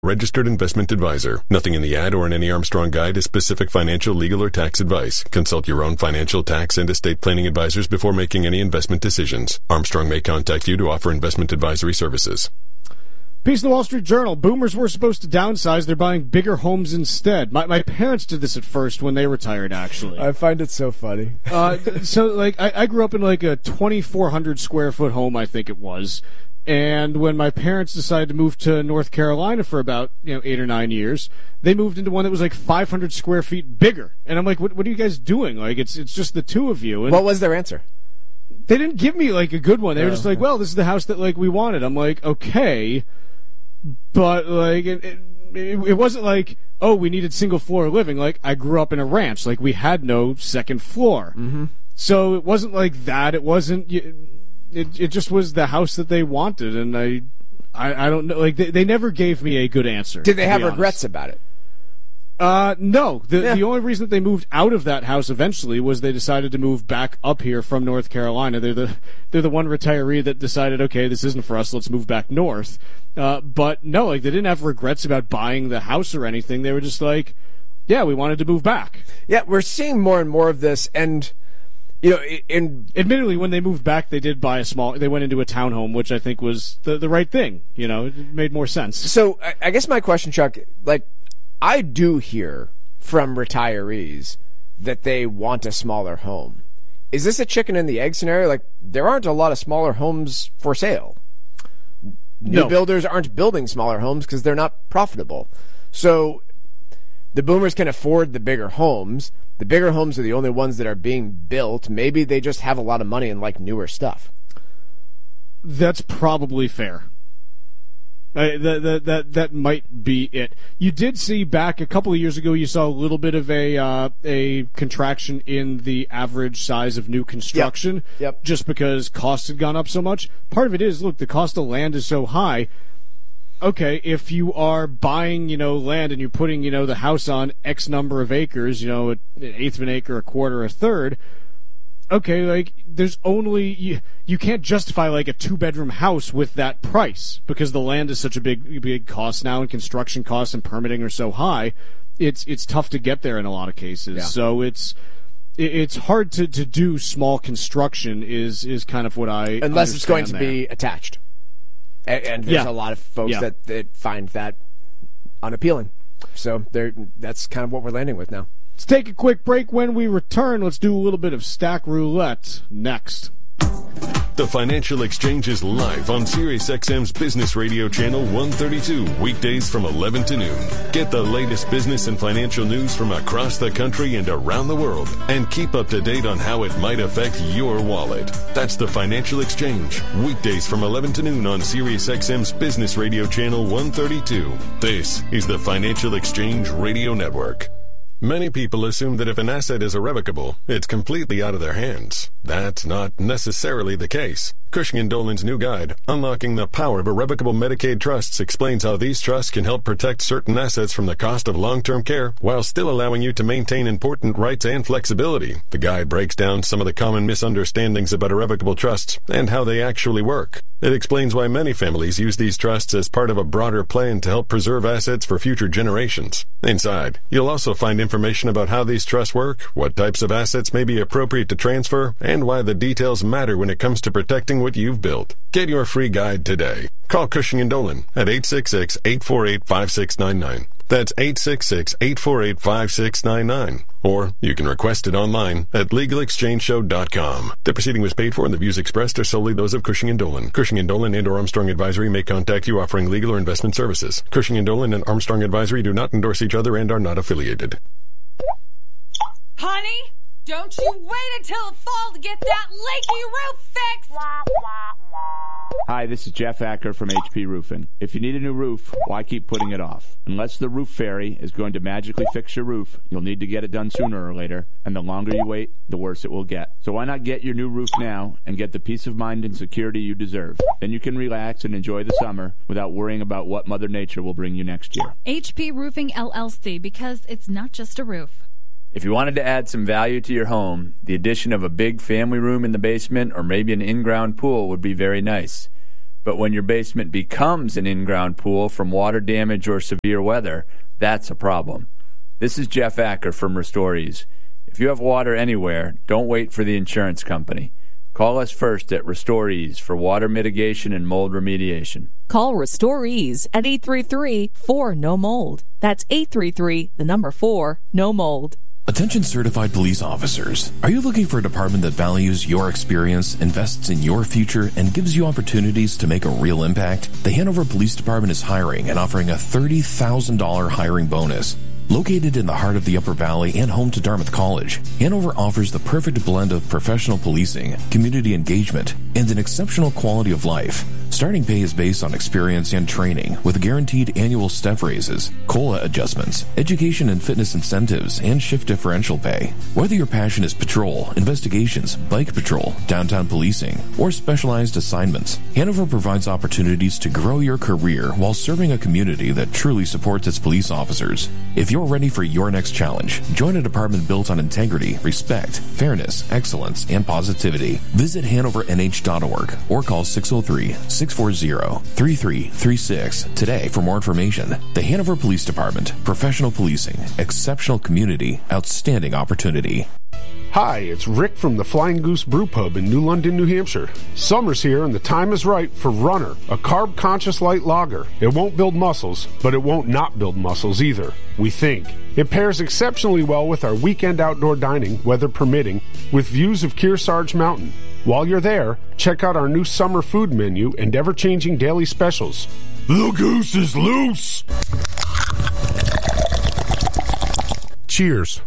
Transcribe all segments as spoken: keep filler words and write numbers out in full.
Registered investment advisor. Nothing in the ad or in any Armstrong guide is specific financial, legal, or tax advice. Consult your own financial, tax, and estate planning advisors before making any investment decisions. Armstrong may contact you to offer investment advisory services. Piece of the Wall Street Journal. Boomers were supposed to downsize. They're buying bigger homes instead. My my parents did this at first when they retired, actually. I find it so funny. uh, so, like, I, I grew up in, like, a twenty-four hundred square foot home, I think it was. And when my parents decided to move to North Carolina for about, you know, eight or nine years, they moved into one that was like five hundred square feet bigger. And I'm like, what, what are you guys doing? Like, it's it's just the two of you. And what was their answer? They didn't give me, like, a good one. They were just like, well, this is the house that, like, we wanted. I'm like, okay. But, like, it, it, it wasn't like, oh, we needed single-floor living. Like, I grew up in a ranch. Like, we had no second floor. Mm-hmm. So it wasn't like that. It wasn't... It, it just was the house that they wanted, and I I, I don't know. Like, they, they never gave me a good answer. Did they have regrets about it? Uh, no. The Yeah. the only reason that they moved out of that house eventually was they decided to move back up here from North Carolina. They're the they're the one retiree that decided, okay, this isn't for us. Let's move back north. Uh, but no, like, they didn't have regrets about buying the house or anything. They were just like, yeah, we wanted to move back. Yeah, we're seeing more and more of this, and you know, in admittedly, when they moved back, they did buy a small. They went into a townhome, which I think was the the right thing. You know, it made more sense. So, I, I guess my question, Chuck, like, I do hear from retirees that they want a smaller home. Is this a chicken and the egg scenario? Like, there aren't a lot of smaller homes for sale. New No. builders aren't building smaller homes because they're not profitable. So the boomers can afford the bigger homes. The bigger homes are the only ones that are being built. Maybe they just have a lot of money and like newer stuff. That's probably fair. Uh, that, that that that might be it. You did see back a couple of years ago. You saw a little bit of a uh, a contraction in the average size of new construction. Yep. Yep. Just because costs had gone up so much. Part of it is, look, the cost of land is so high. Okay, if you are buying, you know, land and you're putting, you know, the house on X number of acres, you know, an eighth of an acre, a quarter, a third. Okay, like, there's only, you, you can't justify, like, a two-bedroom house with that price because the land is such a big big cost now, and construction costs and permitting are so high. It's it's tough to get there in a lot of cases. Yeah. So it's it, it's hard to, to do small construction is, is kind of what I Unless it's going to understand be attached. And, and there's Yeah. a lot of folks Yeah. that, that find that unappealing. So they're, that's kind of what we're landing with now. Let's take a quick break. When we return, let's do a little bit of stack roulette next. The Financial Exchange is live on SiriusXM's Business Radio Channel one thirty-two, weekdays from eleven to noon. Get the latest business and financial news from across the country and around the world, and keep up to date on how it might affect your wallet. That's the Financial Exchange, weekdays from eleven to noon on SiriusXM's Business Radio Channel one thirty-two. This is the Financial Exchange Radio Network. Many people assume that if an asset is irrevocable, it's completely out of their hands. That's not necessarily the case. Cushing and Dolan's new guide, Unlocking the Power of Irrevocable Medicaid Trusts, explains how these trusts can help protect certain assets from the cost of long-term care while still allowing you to maintain important rights and flexibility. The guide breaks down some of the common misunderstandings about irrevocable trusts and how they actually work. It explains why many families use these trusts as part of a broader plan to help preserve assets for future generations. Inside, you'll also find information about how these trusts work, what types of assets may be appropriate to transfer, and why the details matter when it comes to protecting what you've built. Get your free guide today. Call Cushing and Dolan at eight six six, eight four eight, five six nine nine. That's eight six six, eight four eight, five six nine nine. Or you can request it online at legal exchange show dot com. The proceeding was paid for and the views expressed are solely those of Cushing and Dolan. Cushing and Dolan and or Armstrong Advisory may contact you offering legal or investment services. Cushing and Dolan and Armstrong Advisory do not endorse each other and are not affiliated. Honey, don't you wait until the fall to get that leaky roof fixed! Hi, this is Jeff Acker from H P Roofing. If you need a new roof, why keep putting it off? Unless the roof fairy is going to magically fix your roof, you'll need to get it done sooner or later, and the longer you wait, the worse it will get. So why not get your new roof now and get the peace of mind and security you deserve? Then you can relax and enjoy the summer without worrying about what Mother Nature will bring you next year. H P Roofing L L C, because it's not just a roof. If you wanted to add some value to your home, the addition of a big family room in the basement or maybe an in-ground pool would be very nice. But when your basement becomes an in-ground pool from water damage or severe weather, that's a problem. This is Jeff Acker from RestoreEase. If you have water anywhere, don't wait for the insurance company. Call us first at RestoreEase for water mitigation and mold remediation. Call RestoreEase at eight three three, four, N O mold. That's eight three three, the number four, no mold. Attention certified police officers. Are you looking for a department that values your experience, invests in your future, and gives you opportunities to make a real impact? The Hanover Police Department is hiring and offering a thirty thousand dollars hiring bonus. Located in the heart of the Upper Valley and home to Dartmouth College, Hanover offers the perfect blend of professional policing, community engagement, and an exceptional quality of life. Starting pay is based on experience and training, with guaranteed annual step raises, COLA adjustments, education and fitness incentives, and shift differential pay. Whether your passion is patrol, investigations, bike patrol, downtown policing, or specialized assignments, Hanover provides opportunities to grow your career while serving a community that truly supports its police officers. If you're ready for your next challenge, join a department built on integrity, respect, fairness, excellence, and positivity. Visit Hanover N H dot org or call six oh three, six four zero, three three three six today for more information. The Hanover Police Department. Professional policing. Exceptional community. Outstanding opportunity. Hi, it's Rick from the Flying Goose Brew Pub in New London, New Hampshire. Summer's here and the time is right for Runner, a carb-conscious light lager. It won't build muscles, but it won't not build muscles either, we think. It pairs exceptionally well with our weekend outdoor dining, weather permitting, with views of Kearsarge Mountain. While you're there, check out our new summer food menu and ever-changing daily specials. The goose is loose! Cheers.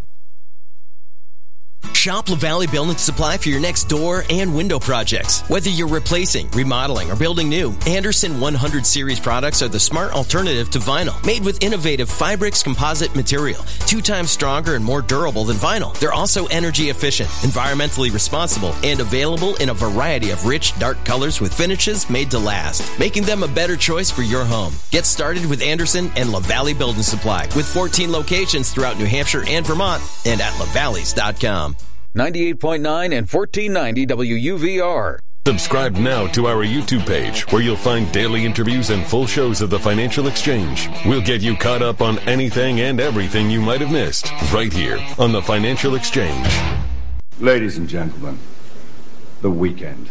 Shop LaValle Building Supply for your next door and window projects. Whether you're replacing, remodeling, or building new, Anderson one hundred series products are the smart alternative to vinyl. Made with innovative Fibrix composite material, two times stronger and more durable than vinyl. They're also energy efficient, environmentally responsible, and available in a variety of rich, dark colors with finishes made to last, making them a better choice for your home. Get started with Anderson and LaValle Building Supply with fourteen locations throughout New Hampshire and Vermont and at lavalleys dot com. ninety-eight point nine and fourteen ninety W U V R. Subscribe now to our YouTube page, where you'll find daily interviews and full shows of the Financial Exchange. We'll get you caught up on anything and everything you might have missed, right here on the Financial Exchange. Ladies and gentlemen, the weekend.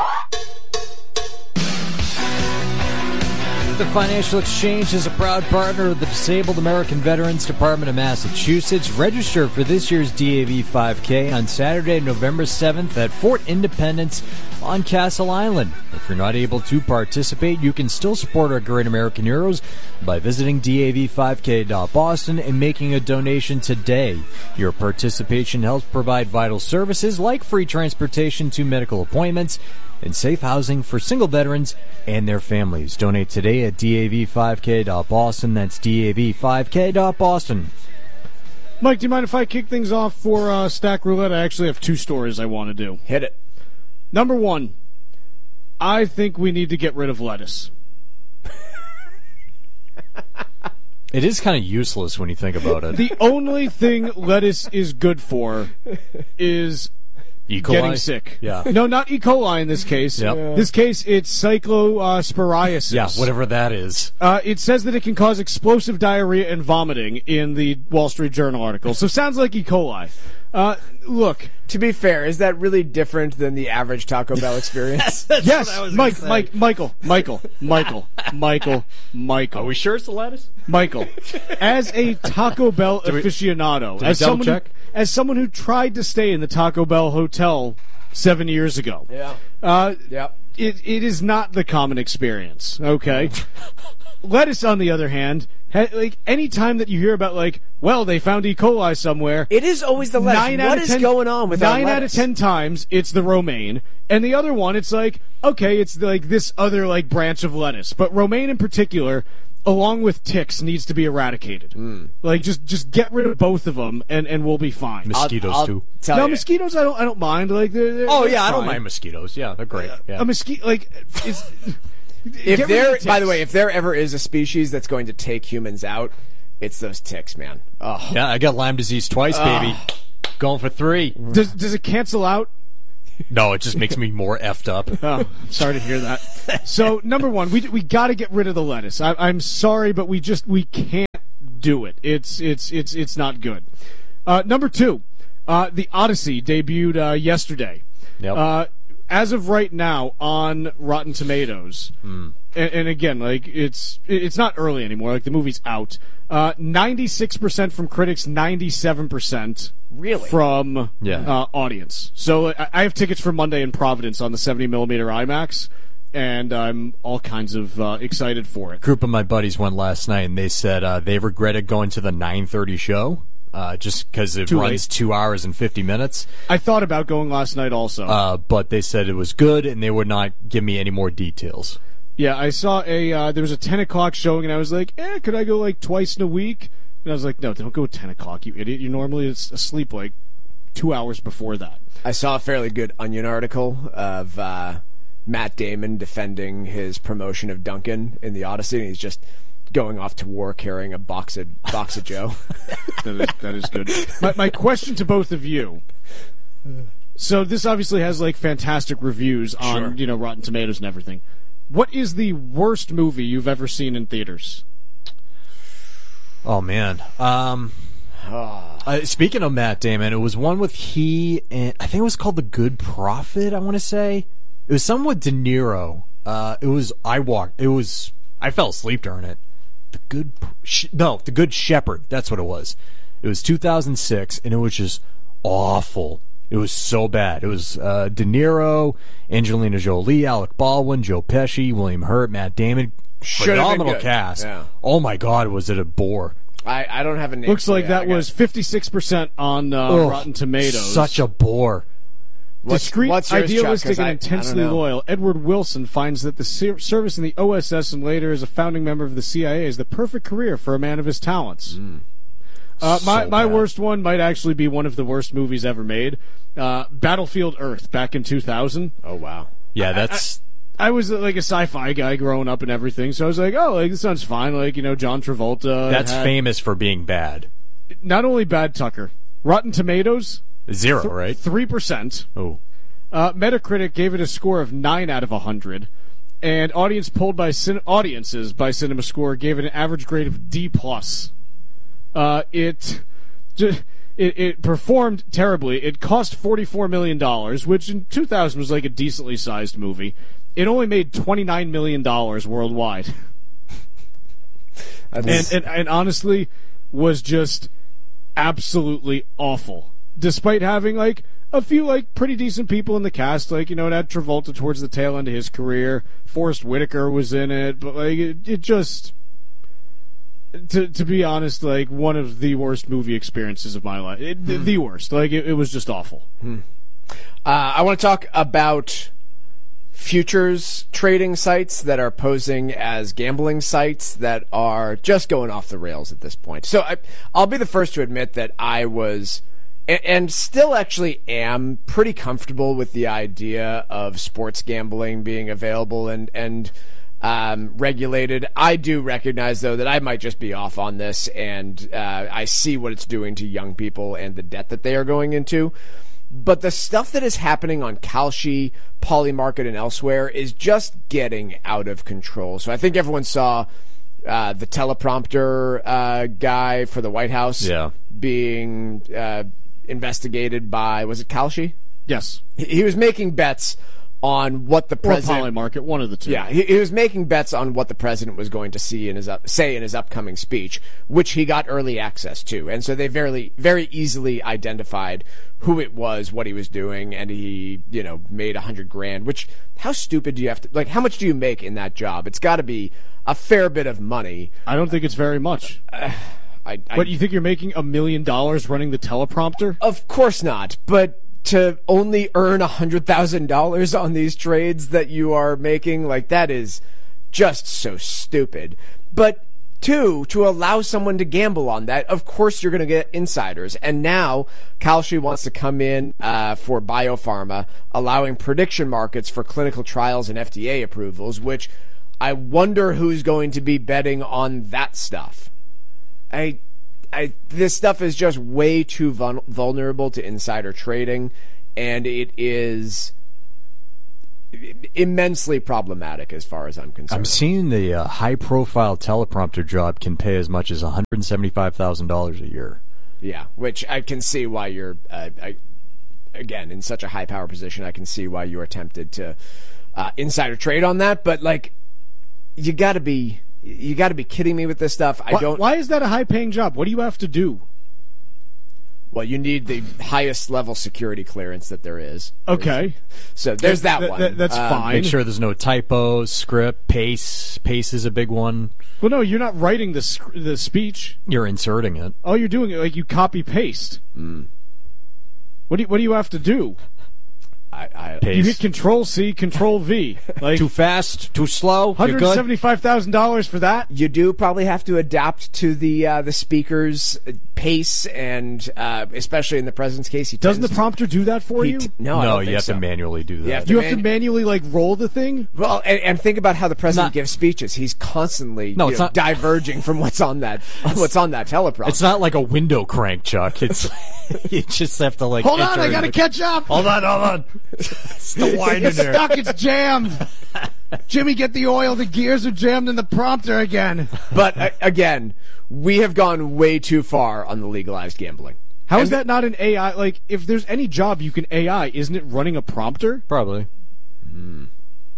The Financial Exchange is a proud partner of the Disabled American Veterans Department of Massachusetts. Register for this year's D A V five K on Saturday, November seventh at Fort Independence on Castle Island. If you're not able to participate, you can still support our great American heroes by visiting D A V five K dot Boston and making a donation today. Your participation helps provide vital services like free transportation to medical appointments and safe housing for single veterans and their families. Donate today at D A V five K dot Boston. That's D A V five K dot Boston. Mike, do you mind if I kick things off for uh, Stack Roulette? I actually have two stories I want to do. Hit it. Number one, I think we need to get rid of lettuce. It is kind of useless when you think about it. The only thing lettuce is good for is E. coli? Getting sick. Yeah. No, not E. coli in this case. Yep. In this case, it's cyclosporiasis. Yeah, whatever that is. Uh, it says that it can cause explosive diarrhea and vomiting in the Wall Street Journal article. So sounds like E. coli. Uh, look. To be fair, is that really different than the average Taco Bell experience? Yes, Mike, Mike, Michael, Michael, Michael, Michael, Michael. Are we sure it's the lettuce? Michael, as a Taco Bell we- aficionado, we as double someone, check? who, as someone who tried to stay in the Taco Bell hotel seven years ago, Yeah. uh, Yep. it it is not the common experience. Okay, lettuce, on the other hand, ha- like any time that you hear about, like, well, they found E. coli somewhere, It is always the lettuce. Nine out What of is ten, going on with our nine out of lettuce? ten times it's the romaine, and the other one it's like, okay, it's like this other like branch of lettuce, but romaine in particular, along with ticks, needs to be eradicated. Mm. Like just just get rid of both of them, and, and we'll be fine. Mosquitoes I'll too. tell No, you. mosquitoes I don't I don't mind. Like they're, they're Oh they're yeah, I don't fine. mind mosquitoes. Yeah, they're great. Yeah. A mosquito like it's. If get rid of there, the by the ticks. way, if there ever is a species that's going to take humans out, it's those ticks, man. Oh, Yeah, I got Lyme disease twice, baby. Going for three. does does it cancel out? No, it just makes me more effed up. Oh, sorry to hear that. So, number one, we we got to get rid of the lettuce. I, I'm sorry, but we just we can't do it. It's it's it's it's not good. Uh, number two, uh, the Odyssey debuted uh, yesterday. Yep. Uh, as of right now, on Rotten Tomatoes, Mm. and, and again, like it's it's not early anymore. Like the movie's out. Uh, ninety-six percent from critics, ninety-seven percent really from Yeah. uh, audience. So I, I have tickets for Monday in Providence on the seventy millimeter IMAX, and I'm all kinds of uh, excited for it. Group of my buddies went last night, and they said uh, they regretted going to the nine thirty show uh, just because it Too runs late. two hours and fifty minutes. I thought about going last night also. Uh, but they said it was good, and they would not give me any more details. Yeah, I saw a uh, there was a ten o'clock showing, and I was like, eh, could I go like twice in a week? And I was like, no, don't go at ten o'clock, you idiot. You're normally asleep like two hours before that. I saw a fairly good Onion article of uh, Matt Damon defending his promotion of Duncan in the Odyssey, and he's just going off to war carrying a box of box of Joe. that, is, that is good. My, my question to both of you. So this obviously has like fantastic reviews on Sure. you know Rotten Tomatoes and everything. What is the worst movie you've ever seen in theaters? Oh man. Um, uh, speaking of Matt Damon, it was one with he and I think it was called The Good Prophet. I want to say it was something with De Niro. Uh, it was I walked. It was I fell asleep during it. The Good Sh- no, The Good Shepherd. That's what it was. It was two thousand six, and it was just awful. It was so bad. It was uh, De Niro, Angelina Jolie, Alec Baldwin, Joe Pesci, William Hurt, Matt Damon. Should have been Phenomenal good. cast. Yeah. Oh my God, was it a bore? I, I don't have a name. Looks for like you. that I got- was fifty-six percent on uh, Ugh, Rotten Tomatoes. Such a bore. What's- Discreet, what's yours, Chuck? idealistic, 'Cause I- I and don't intensely know. loyal, Edward Wilson finds that the ser- service in the O S S and later as a founding member of the C I A is the perfect career for a man of his talents. Uh, my So my bad. worst one might actually be one of the worst movies ever made. Uh, Battlefield Earth back in two thousand. Oh wow. Yeah, that's I was uh, like a sci-fi guy growing up and everything, so I was like, oh, like this sounds fine. Like you know, John Travolta. that's had- famous for being bad. Not only bad, Tucker. Rotten Tomatoes Zero, th- right? Three percent. Oh, Uh, Metacritic gave it a score of nine out of a hundred, and audience polled by cin- audiences by CinemaScore gave it an average grade of D plus. Uh, it, ju- it it performed terribly. It cost forty-four million dollars, which in two thousand was like a decently sized movie. It only made twenty-nine million dollars worldwide, and, and and honestly was just absolutely awful. Despite having like a few like pretty decent people in the cast, like you know, it had Travolta towards the tail end of his career. Forrest Whitaker was in it, but like it, it just, to to be honest, like one of the worst movie experiences of my life. It, the, the worst. Like it, it was just awful. Uh, I want to talk about futures trading sites that are posing as gambling sites that are just going off the rails at this point. So I, I'll be the first to admit that I was, and, and still actually am, pretty comfortable with the idea of sports gambling being available and and um, regulated. I do recognize, though, that I might just be off on this, and uh, I see what it's doing to young people and the debt that they are going into. But the stuff that is happening on Kalshi, Polymarket, and elsewhere is just getting out of control. So I think everyone saw uh, the teleprompter uh, guy for the White House Yeah. being uh, investigated by, was it Kalshi? Yes. He, he was making bets on what the Or president... Polymarket, one of the two. Yeah, he, he was making bets on what the president was going to see in his up, say in his upcoming speech, which he got early access to, and so they very very easily identified who it was, what he was doing, and he you know made a hundred grand. Which how stupid do you have to like? How much do you make in that job? It's got to be a fair bit of money. I don't think it's very much. Uh, I, I, What, you think you're making a million dollars running the teleprompter? Of course not, but to only earn one hundred thousand dollars on these trades that you are making, like, that is just so stupid. But, two, to allow someone to gamble on that, of course you're going to get insiders. And now, Kalshi wants to come in uh, for biopharma, allowing prediction markets for clinical trials and F D A approvals, which I wonder who's going to be betting on that stuff. I... I, this stuff is just way too vul- vulnerable to insider trading. and it is immensely problematic as far as I'm concerned. I'm seeing the uh, high-profile teleprompter job can pay as much as one hundred seventy-five thousand dollars a year. Yeah, which I can see why you're, uh, I, again, in such a high-power position, I can see why you are tempted to uh, insider trade on that, but, like, you gotta be, you gotta be kidding me with this stuff. I why, don't... Why is that a high-paying job? What do you have to do? Well, you need the highest level security clearance that there is. Okay. So there's that, that one. That, that's um, fine. Make sure there's no typos, script, pace. Pace is a big one. Well, no, you're not writing the the speech. You're inserting it. Oh, you're doing it like you copy paste. Mm. What do you, what do you have to do? I, I, you hit Control C, Control V. Like too fast, too slow. one hundred seventy-five thousand dollars for that. You do probably have to adapt to the uh, the speaker's pace, and uh, especially in the president's case, he doesn't the prompter do that for you? T- no, no, I don't you think have so. to manually do that. You have to, you manu- have to manually like roll the thing. Well, and, and think about how the president not, gives speeches. He's constantly no, you it's know, not, diverging from what's on that what's on that teleprompter. It's not like a window crank, Chuck. It's you just have to like. Hold on, I gotta catch up. Hold on, hold on. The wine it's in there. stuck. It's jammed. Jimmy, get the oil. The gears are jammed in the prompter again. But uh, again, we have gone way too far on the legalized gambling. How and is that not an A I? Like, if there's any job you can A I, isn't it running a prompter? Probably. Mm.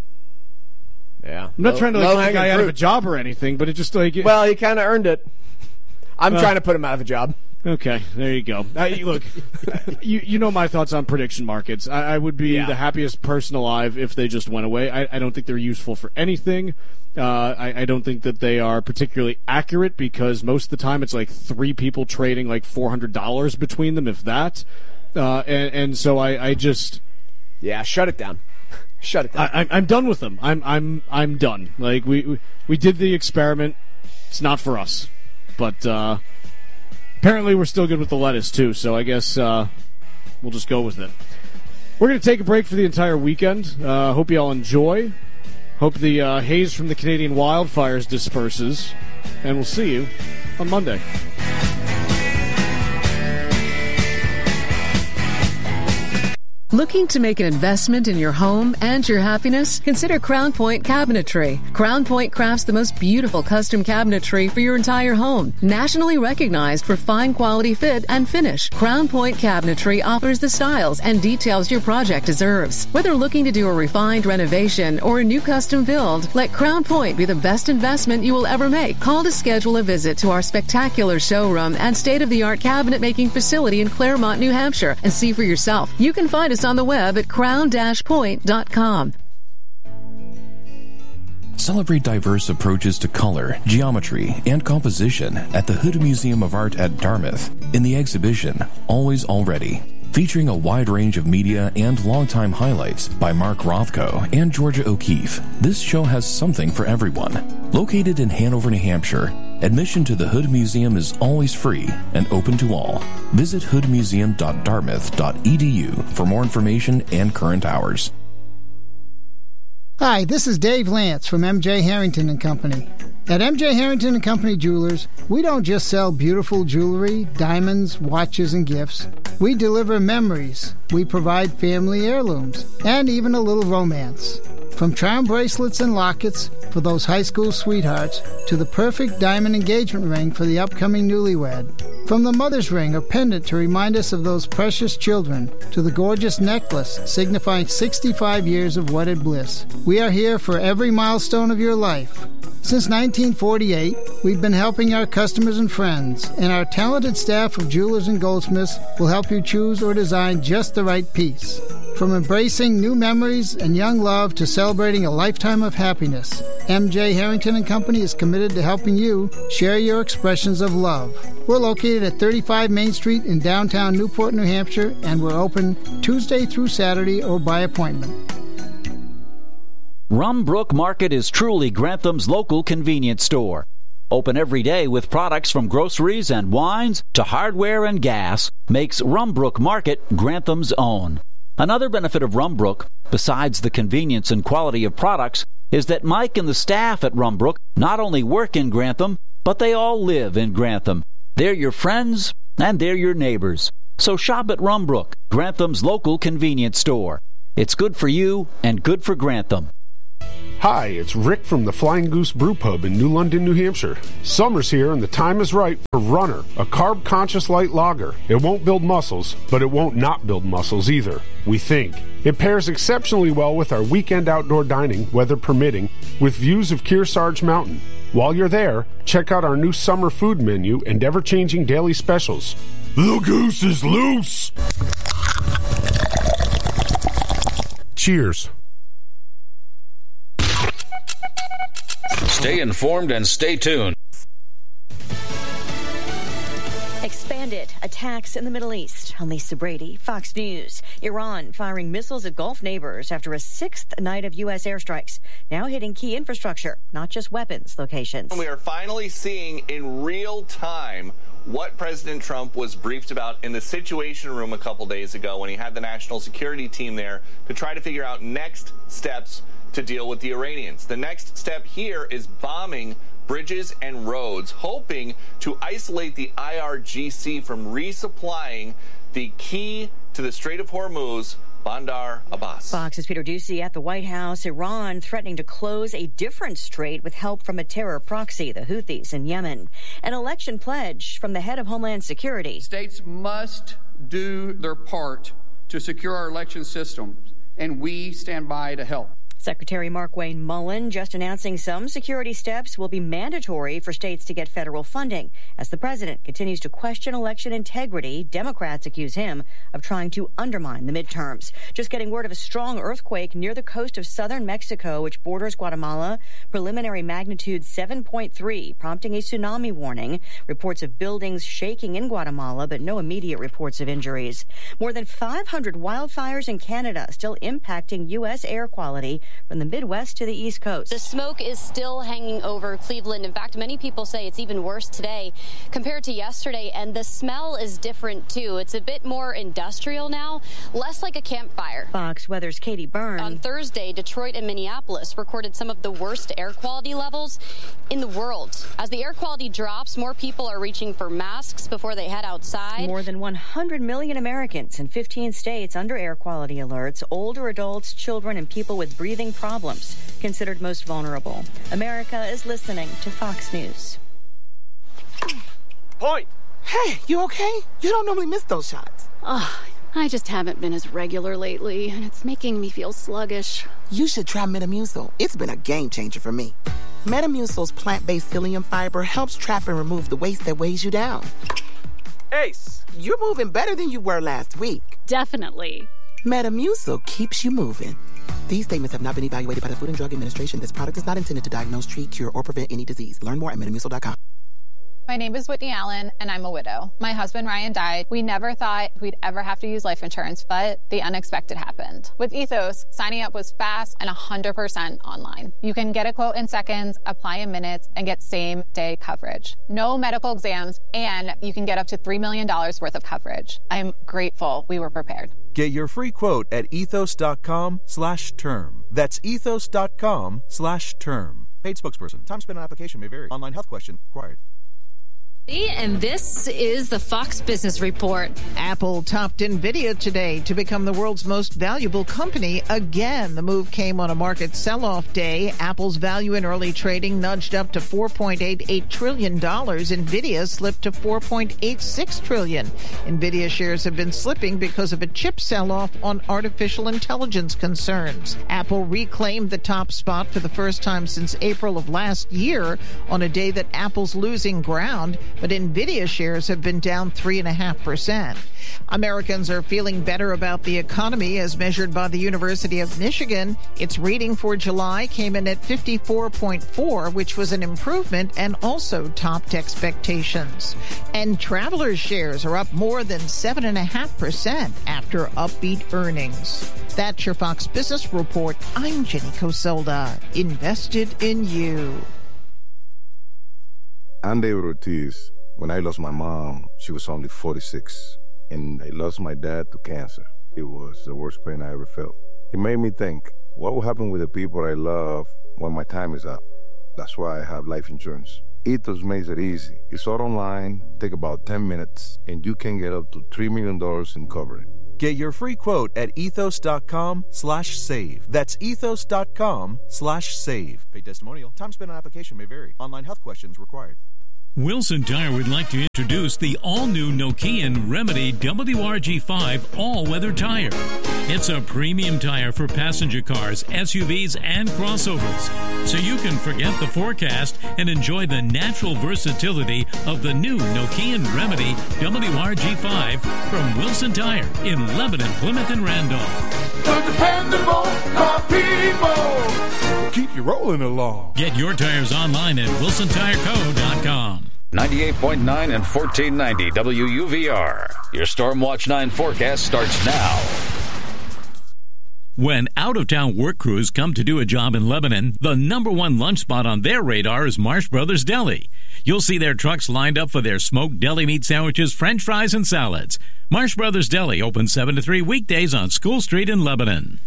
Yeah. I'm not low, trying to like, get the guy out of a job or anything, but it just like. It, well, he kind of earned it. I'm uh, trying to put him out of a job. Okay, there you go. I, look, you you know my thoughts on prediction markets. I, I would be yeah. the happiest person alive if they just went away. I, I don't think they're useful for anything. Uh, I, I don't think that they are particularly accurate because most of the time it's like three people trading like four hundred dollars between them, if that. Uh, and, and so I, I just... Yeah, shut it down. Shut it down. I, I'm done with them. I'm I'm I'm done. Like, we, we, we did the experiment. It's not for us. But... Uh, Apparently we're still good with the lettuce, too, so I guess uh, we'll just go with it. We're going to take a break for the entire weekend. Uh, hope you all enjoy. Hope the uh, haze from the Canadian wildfires disperses. And we'll see you on Monday. Looking to make an investment in your home and your happiness? Consider Crown Point Cabinetry. Crown Point crafts the most beautiful custom cabinetry for your entire home. Nationally recognized for fine quality fit and finish, Crown Point Cabinetry offers the styles and details your project deserves. Whether looking to do a refined renovation or a new custom build, let Crown Point be the best investment you will ever make. Call to schedule a visit to our spectacular showroom and state-of-the-art cabinet making facility in Claremont, New Hampshire, and see for yourself. You can find us on the web at crown dash point dot com. Celebrate diverse approaches to color, geometry, and composition at the Hood Museum of Art at Dartmouth in the exhibition Always Already, featuring a wide range of media and longtime highlights by Mark Rothko and Georgia O'Keeffe. This show has something for everyone. Located in Hanover, New Hampshire, admission to the Hood Museum is always free and open to all. Visit hood museum dot dartmouth dot e d u for more information and current hours. Hi, this is Dave Lance from M J Harrington and Company. At M J Harrington and Company Jewelers, we don't just sell beautiful jewelry, diamonds, watches, and gifts. We deliver memories. We provide family heirlooms and even a little romance. From charm bracelets and lockets for those high school sweethearts to the perfect diamond engagement ring for the upcoming newlywed. From the mother's ring or pendant to remind us of those precious children to the gorgeous necklace signifying sixty-five years of wedded bliss. We are here for every milestone of your life. Since nineteen forty-eight, we've been helping our customers and friends, and our talented staff of jewelers and goldsmiths will help you choose or design just the right piece. From embracing new memories and young love to celebrating a lifetime of happiness, M J Harrington and Company is committed to helping you share your expressions of love. We're located at thirty-five Main Street in downtown Newport, New Hampshire, and we're open Tuesday through Saturday or by appointment. Rumbrook Market is truly Grantham's local convenience store. Open every day with products from groceries and wines to hardware and gas makes Rumbrook Market Grantham's own. Another benefit of Rumbrook, besides the convenience and quality of products, is that Mike and the staff at Rumbrook not only work in Grantham, but they all live in Grantham. They're your friends and they're your neighbors. So shop at Rumbrook, Grantham's local convenience store. It's good for you and good for Grantham. Hi, it's Rick from the Flying Goose Brew Pub in New London, New Hampshire. Summer's here and the time is right for Runner, a carb-conscious light lager. It won't build muscles, but it won't not build muscles either, we think. It pairs exceptionally well with our weekend outdoor dining, weather permitting, with views of Kearsarge Mountain. While you're there, check out our new summer food menu and ever-changing daily specials. The goose is loose! Cheers. Stay informed and stay tuned. Expanded attacks in the Middle East. I'm Lisa Brady, Fox News. Iran firing missiles at Gulf neighbors after a sixth night of U S airstrikes, now hitting key infrastructure, not just weapons locations. We are finally seeing in real time what President Trump was briefed about in the Situation Room a couple days ago when he had the national security team there to try to figure out next steps to deal with the Iranians. The next step here is bombing bridges and roads, hoping to isolate the I R G C from resupplying the key to the Strait of Hormuz, Bandar Abbas. Fox's Peter Doocy at the White House. Iran threatening to close a different strait with help from a terror proxy, the Houthis in Yemen. An election pledge from the head of Homeland Security. States must do their part to secure our election systems, and we stand by to help. Secretary Mark Wayne Mullen just announcing some security steps will be mandatory for states to get federal funding. As the president continues to question election integrity, Democrats accuse him of trying to undermine the midterms. Just getting word of a strong earthquake near the coast of southern Mexico, which borders Guatemala. Preliminary magnitude seven point three, prompting a tsunami warning. Reports of buildings shaking in Guatemala, but no immediate reports of injuries. More than five hundred wildfires in Canada still impacting U S air quality from the Midwest to the East Coast. The smoke is still hanging over Cleveland. In fact, many people say it's even worse today compared to yesterday, and the smell is different too. It's a bit more industrial now, less like a campfire. Fox Weather's Katie Byrne. On Thursday, Detroit and Minneapolis recorded some of the worst air quality levels in the world. As the air quality drops, more people are reaching for masks before they head outside. More than one hundred million Americans in fifteen states under air quality alerts. Older adults, children, and people with breathing problems considered most vulnerable. America is listening to Fox News. Point! Hey, you okay? You don't normally miss those shots. Oh, I just haven't been as regular lately, and it's making me feel sluggish. You should try Metamucil. It's been a game changer for me. Metamucil's plant-based psyllium fiber helps trap and remove the waste that weighs you down. Ace, you're moving better than you were last week. Definitely. Metamucil keeps you moving. These statements have not been evaluated by the Food and Drug Administration. This product is not intended to diagnose, treat, cure, or prevent any disease. Learn more at metamucil dot com. My name is Whitney Allen, and I'm a widow. My husband, Ryan, died. We never thought we'd ever have to use life insurance, but the unexpected happened. With Ethos, signing up was fast and one hundred percent online. You can get a quote in seconds, apply in minutes, and get same-day coverage. No medical exams, and you can get up to three million dollars worth of coverage. I'm grateful we were prepared. Get your free quote at ethos.com slash term. That's ethos.com slash term. Paid spokesperson. Time spent on application may vary. Online health question required. And this is the Fox Business Report. Apple topped NVIDIA today to become the world's most valuable company again. The move came on a market sell-off day. Apple's value in early trading nudged up to four point eight eight trillion dollars. NVIDIA slipped to four point eight six trillion dollars. NVIDIA shares have been slipping because of a chip sell-off on artificial intelligence concerns. Apple reclaimed the top spot for the first time since April of last year on a day that Apple's losing ground. But NVIDIA shares have been down three point five percent. Americans are feeling better about the economy as measured by the University of Michigan. Its reading for July came in at fifty-four point four, which was an improvement and also topped expectations. And Travelers shares are up more than seven point five percent after upbeat earnings. That's your Fox Business Report. I'm Jenny Coselda. Invested in you. I'm David Ortiz. When I lost my mom, she was only forty-six, and I lost my dad to cancer. It was the worst pain I ever felt. It made me think, what will happen with the people I love when my time is up? That's why I have life insurance. Ethos makes it easy. It's all online, take about ten minutes, and you can get up to three million dollars in coverage. Get your free quote at ethos.com slash save. That's ethos.com slash save. Paid testimonial. Time spent on application may vary. Online health questions required. Wilson Tire would like to introduce the all-new Nokian Remedy W R G five all-weather tire. It's a premium tire for passenger cars, S U Vs, and crossovers, so you can forget the forecast and enjoy the natural versatility of the new Nokian Remedy W R G five from Wilson Tire in Lebanon, Plymouth, and Randolph. The dependable car people. Keep you rolling along. Get your tires online at wilson tire co dot com. ninety-eight point nine and fourteen ninety W U V R. Your Storm Watch nine forecast starts now. When out-of-town work crews come to do a job in Lebanon, the number one lunch spot on their radar is Marsh Brothers Deli. You'll see their trucks lined up for their smoked deli meat sandwiches, french fries, and salads. Marsh Brothers Deli opens seven to three weekdays on School Street in Lebanon.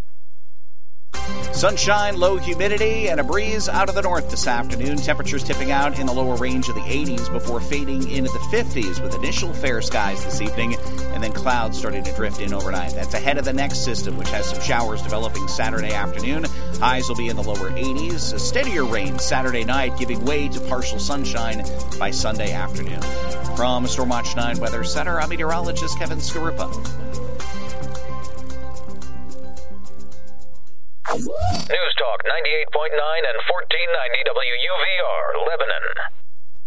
Sunshine, low humidity, and a breeze out of the north this afternoon. Temperatures tipping out in the lower range of the eighties before fading into the fifties with initial fair skies this evening and then clouds starting to drift in overnight. That's ahead of the next system, which has some showers developing Saturday afternoon. Highs will be in the lower eighties. A steadier rain Saturday night, giving way to partial sunshine by Sunday afternoon. From Stormwatch nine Weather Center, I'm meteorologist Kevin Skarupa. News Talk ninety-eight point nine and fourteen ninety W U V R, Lebanon.